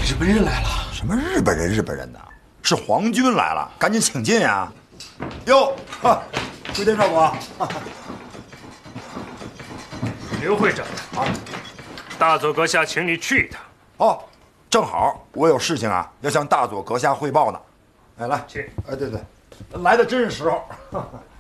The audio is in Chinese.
日本人来了！ 什么日本人？日本人呐，是皇军来了，赶紧请进呀！哟，龟田少佐， 刘会长，大佐阁下请你去一趟。 哦，正好我有事情啊，要向大佐阁下汇报呢。哎，来， 请。 哎，对，来的真是时候。